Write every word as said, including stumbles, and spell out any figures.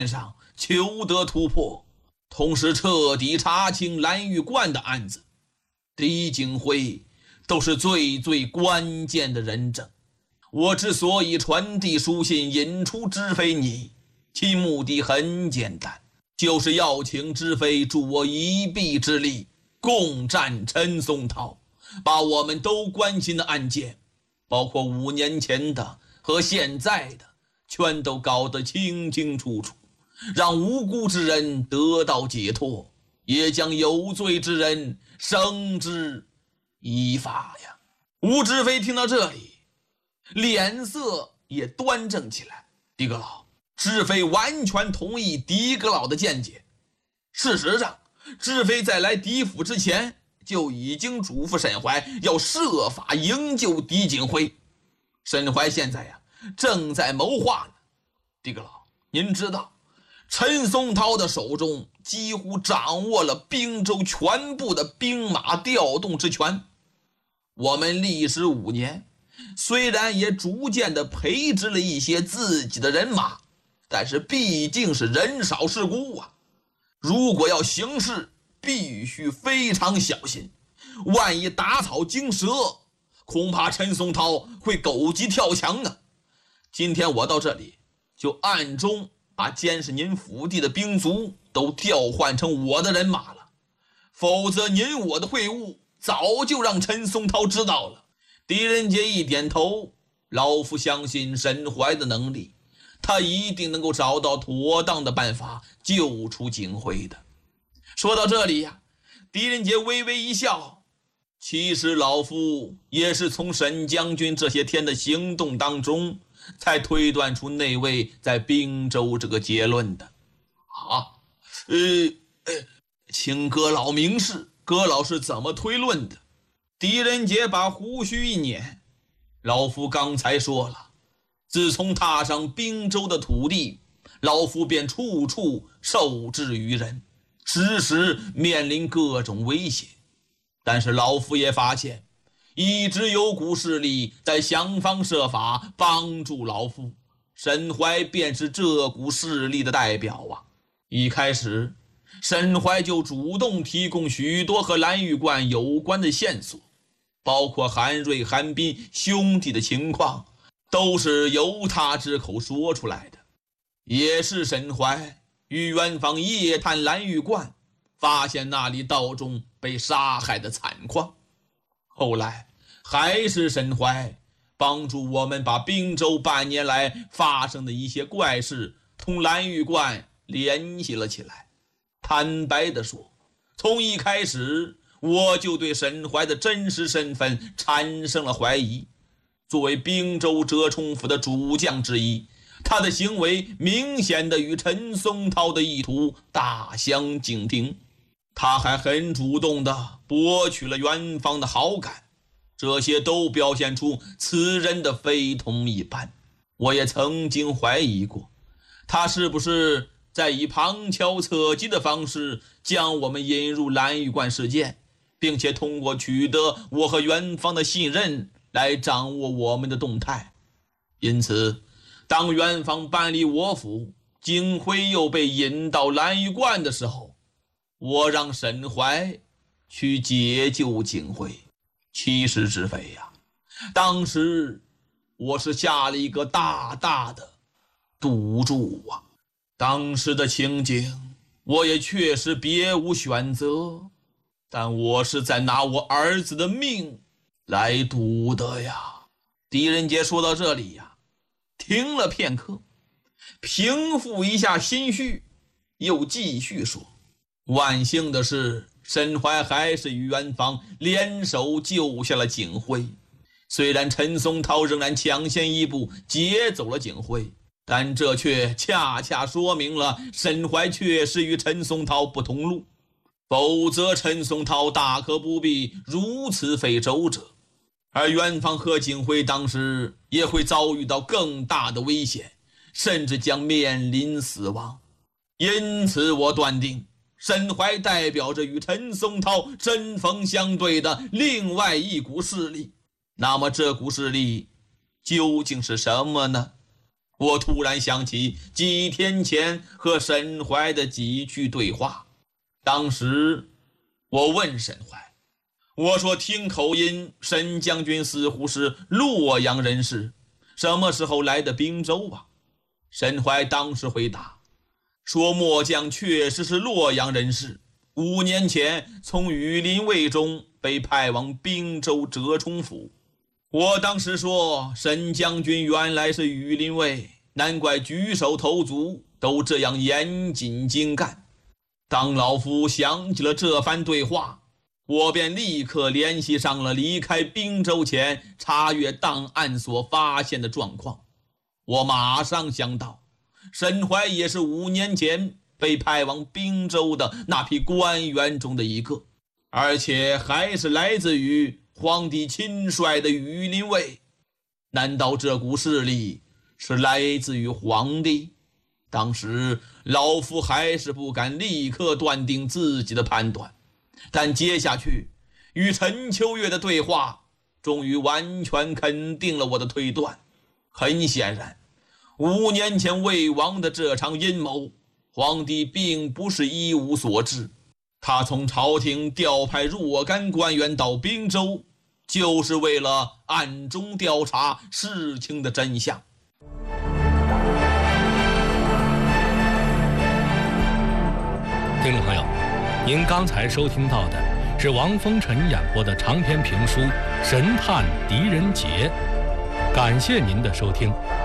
上求得突破，同时彻底查清蓝玉观的案子。狄景辉都是最最关键的人证。我之所以传递书信引出知飞你，其目的很简单，就是要请知飞助我一臂之力，共战陈松涛，把我们都关心的案件，包括五年前的和现在的，全都搞得清清楚楚，让无辜之人得到解脱，也将有罪之人绳之以法呀。吴知飞听到这里，脸色也端正起来。狄阁老，知飞完全同意狄阁老的见解。事实上，知飞在来狄府之前就已经嘱咐沈怀要设法营救狄景辉。沈怀现在呀，正在谋划呢。狄阁老，您知道陈松涛的手中几乎掌握了滨州全部的兵马调动之权。我们历时五年，虽然也逐渐的培植了一些自己的人马，但是毕竟是人少势孤啊。如果要行事，必须非常小心，万一打草惊蛇，恐怕陈松涛会狗急跳墙呢。今天我到这里，就暗中把监视您府邸的兵卒都调换成我的人马了，否则您我的会晤早就让陈松涛知道了。狄仁杰一点头，老夫相信沈怀的能力，他一定能够找到妥当的办法救出景辉的。说到这里呀，狄仁杰微微一笑，其实老夫也是从沈将军这些天的行动当中才推断出那位在滨州这个结论的。啊，呃呃，请阁老明示，阁老是怎么推论的？狄仁杰把胡须一捻，老夫刚才说了，自从踏上滨州的土地，老夫便处处受制于人，时时面临各种威胁。但是老夫也发现，一直有股势力在想方设法帮助老夫，沈怀便是这股势力的代表啊。一开始，沈怀就主动提供许多和蓝玉观有关的线索，包括韩瑞、韩斌兄弟的情况，都是由他之口说出来的。也是沈怀与元芳夜探蓝玉观，发现那里道中被杀害的惨况。后来还是沈怀帮助我们把滨州半年来发生的一些怪事同蓝玉观联系了起来。坦白地说，从一开始我就对沈怀的真实身份产生了怀疑。作为滨州折冲府的主将之一，他的行为明显的与陈松涛的意图大相径庭。他还很主动地博取了元芳的好感，这些都表现出此人的非同一般。我也曾经怀疑过，他是不是在以旁敲侧击的方式将我们引入蓝玉观事件，并且通过取得我和元芳的信任来掌握我们的动态。因此当元芳搬离我府，景辉又被引到蓝玉观的时候，我让沈怀去解救景辉。其实知飞呀，当时我是下了一个大大的赌注啊。当时的情景我也确实别无选择，但我是在拿我儿子的命来赌的呀。狄仁杰说到这里呀，停了片刻，平复一下心绪，又继续说，万幸的是沈怀还是与元芳联手救下了景辉。虽然陈松涛仍然抢先一步劫走了景辉，但这却恰恰说明了沈怀确实与陈松涛不同路，否则陈松涛大可不必如此费周折，而元芳和景辉当时也会遭遇到更大的危险，甚至将面临死亡。因此我断定沈怀代表着与陈松涛针锋相对的另外一股势力。那么这股势力究竟是什么呢？ 我突然想起几天前和沈怀的几句对话。当时我问沈怀，我说听口音，沈将军似乎是洛阳人士，什么时候来的滨州啊？沈怀当时回答说，末将确实是洛阳人士，五年前从羽林卫中被派往滨州折冲府。我当时说，沈将军原来是羽林卫，难怪举手投足都这样严谨精干。当老夫想起了这番对话，我便立刻联系上了离开滨州前查阅档案所发现的状况。我马上想到，沈怀也是五年前被派往滨州的那批官员中的一个，而且还是来自于皇帝亲率的羽林卫。难道这股势力是来自于皇帝？当时老夫还是不敢立刻断定自己的判断，但接下去与陈秋月的对话终于完全肯定了我的推断。很显然，五年前魏王的这场阴谋，皇帝并不是一无所知。他从朝廷调派若干官员到滨州，就是为了暗中调查事情的真相。 听众朋友，您刚才收听到的是王风尘演播的长篇评书《神探狄仁杰》，感谢您的收听。